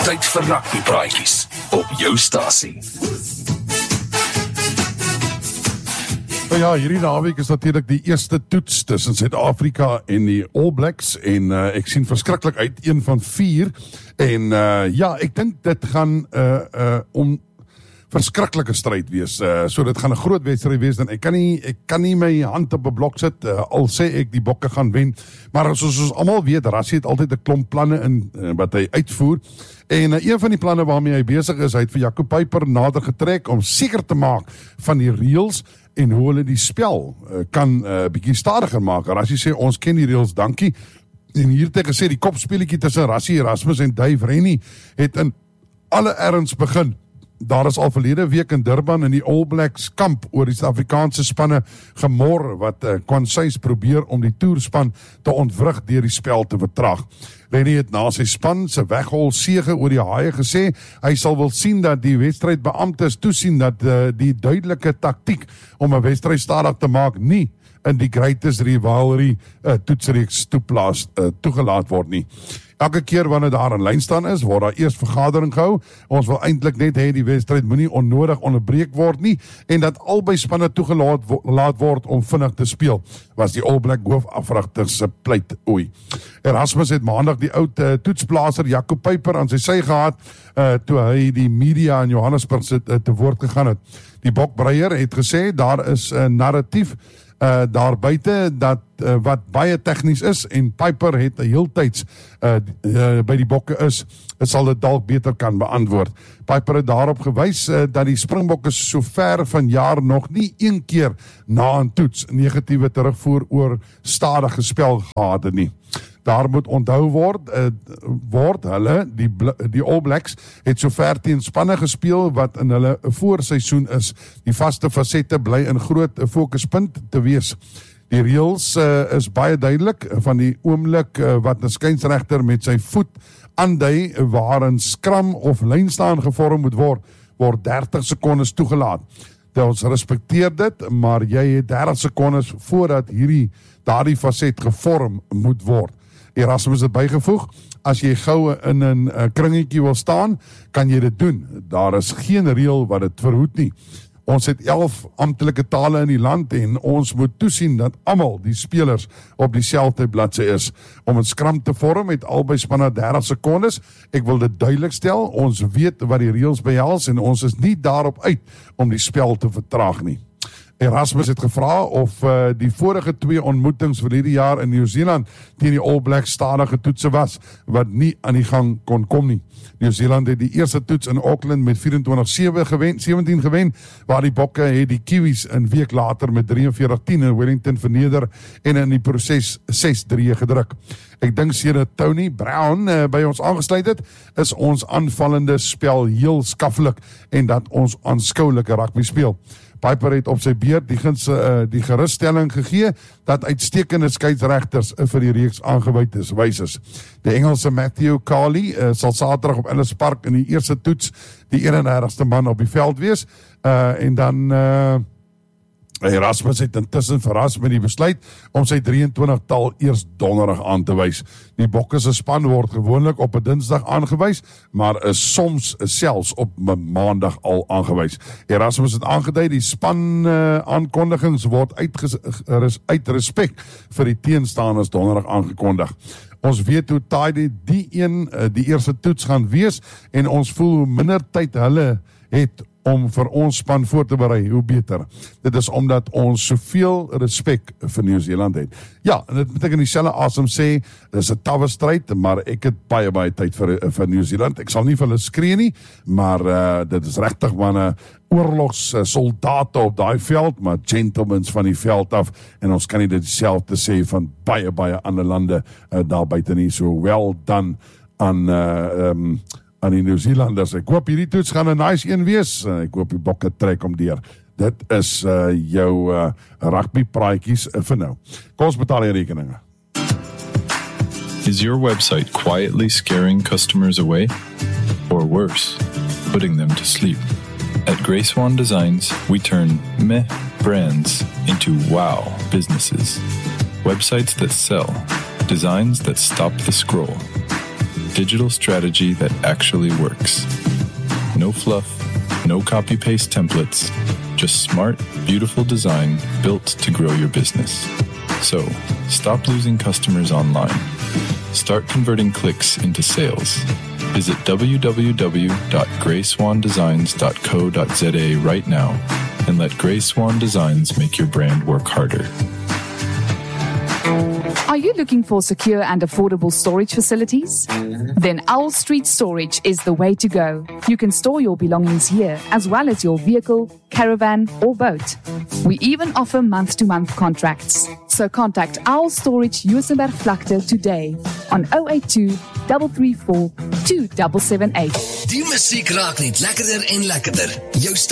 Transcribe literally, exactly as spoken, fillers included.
Tyd vir rugbypraatjies op jou stasie. Ja, hierdie naweek is natuurlik die eerste toets tussen Suid-Afrika en die All Blacks en uh, ek sien verskriklik uit, een van vier en uh, ja, ek dink dit gaan uh, uh, om verskriklike stryd wees, uh, so dit gaan 'n groot wedstryd wees, en ek kan nie, ek kan nie my hand op 'n blok sit, uh, al sê ek die Bokke gaan wen, maar soos ons almal weet, Rassie het altyd 'n klomp planne in, uh, wat hy uitvoer, en uh, een van die planne waarmee hy besig is, hy het vir Jaco Peyper nader getrek, om seker te maak van die reëls, en hoe hulle die spel uh, kan uh, bietjie stadiger maak. Rassie sê, ons ken die reëls, dankie, en hier het hy gesê, die kopspeletjie tussen Rassie Erasmus en Dave Rennie, het in alle erns begin. Daar is al verlede week in Durban in die All Blacks kamp oor die Suid-Afrikaanse spanne gemor, wat uh, Kwanseis probeer om die toerspan te ontwrig deur die spel te vertraag. Rennie het na sy span se weghol sege oor die Haie gesê, hy sal wil sien dat die wedstrydbeamptes toesien dat uh, die duidelike taktiek om 'n wedstryd stadig te maak nie in die greatest rivalry uh, toetsreeks toeplaas, uh, toegelaat word nie. Elke keer wanneer daar 'n lyn staan is, word daar eers vergadering gehou. Ons wil eintlik net hê die wedstryd moenie onnodig onderbreek word nie, en dat albei spanne toegelaat wo laat word om vinnig te speel, was die All Black hoofafrigter se pleit oei. Erasmus het maandag die ou uh, toetsblaser Jaco Peyper aan sy sy gehad, uh, toe hy die media in Johannesburg sit, uh, te woord gegaan het. Die Bokbreier het gesê, daar is 'n uh, narratief Uh, daar buite dat uh, wat baie tegnies is, en Peyper het heeltyds uh, uh, by die Bokke is, sal dit dalk beter kan beantwoord. Peyper het daarop gewys uh, dat die Springbokke so ver van jaar nog nie een keer na 'n toets negatiewe terugvoer oor stadige spel gehad het nie. Daar moet onthou word, uh, word hulle, die, die All Blacks, het so ver teen spanne gespeel wat in hulle voorseisoen is. Die vaste fasette bly in groot fokuspunt te wees. Die reëls uh, is baie duidelik, van die oomblik uh, wat 'n skynsregter met sy voet aandui waar 'n skram of lynstaan gevorm moet word, word dertig sekondes toegelaat. Dat ons respekteer dit, maar jy het dertig sekondes voordat hierdie daardie faset gevorm moet word. Erasmus het bygevoeg, as jy gou in 'n kringetjie wil staan, kan jy dit doen. Daar is geen reël wat dit verhoed nie. Ons het elf amptelike tale in die land, en ons moet toesien dat almal die spelers op dieselfde bladsy is. Om 'n skram te vorm het albei spanne dertig sekondes. Ek wil dit duidelik stel, ons weet wat die reëls behels, en ons is nie daarop uit om die spel te vertraag nie. Erasmus het gevra of uh, die vorige twee ontmoetings vir hierdie jaar in Nieu-Seeland teen die All Blacks stadige toetse was, wat nie aan die gang kon kom nie. Nieu-Seeland het die eerste toets in Auckland met vyf-en-twintig sewentien gewen, waar die Bokke het die Kiwis 'n week later met drie en veertig tien in Wellington verneder en in die proses ses drie gedruk. Ek dink sedert Tony Brown uh, by ons aangesluit het, is ons aanvallende spel heel skaffelik, en dat ons aanskoulike rugby speel. Peyper het op sy beurt die, uh, die geruststelling gegee dat uitstekende skeieregters uh, vir die reeks aangewyd is, wys is. Die Engelse Matthew Carley uh, sal Saterdag op Ellis Park in die eerste toets die eenendertigste man op die veld wees, uh, en dan uh, Erasmus het intussen verras met die besluit om sy drieëntwintigtal eers donderdag aan te wys. Die Bokke se span word gewoonlik op 'n Dinsdag aangewys, maar is soms selfs op 'n Maandag al aangewys. Erasmus het aangedui die span uh, aankondigings word uitges, uit respek vir die teenstanders donderdag aangekondig. Ons weet hoe taai die, die een uh, die eerste toets gaan wees, en ons voel hoe minder tyd hulle het om vir ons span voor te berei, hoe beter. Dit is omdat ons soveel respek vir Nieu-Seeland het. Ja, en dit beteken dieselfde asem sê, dit is 'n tawwe stryd, maar ek het baie baie tyd vir, vir Nieu-Seeland. Ek sal nie vir hulle skree nie, maar uh, dit is regtig manne, oorlogs uh, soldate op daai veld, maar gentlemans van die veld af, en ons kan nie dit dieselfde sê van baie baie ander lande uh, daar buite nie. So well done aan uh, um, aan die Nieu-Seelanders. Ek hoop hierdie toets gaan 'n nice een wees. Ek hoop die Bokke trek om deur. Dit is uh, jou uh, rugby praatjies uh, vir nou. Kom ons betaal die rekeninge. Is your website quietly scaring customers away? Or worse, putting them to sleep? At Grey Swan Designs, we turn meh brands into wow businesses. Websites that sell. Designs that stop the scroll. digital strategy that actually works. No fluff, no copy-paste templates, just smart, beautiful design built to grow your business. So, stop losing customers online. Start converting clicks into sales. Visit w w w dot grey swan designs dot co dot z a right now and let Grey Swan Designs make your brand work harder. Are you looking for secure and affordable storage facilities? Then Owl Street Storage is the way to go. You can store your belongings here, as well as your vehicle, caravan, or boat. We even offer month-to-month contracts. So contact Owl Storage Juisenberg Vlakte today on zero eight two, three three four, two seven seven eight. Die musiek raak net lekkerder en lekkerder. Jou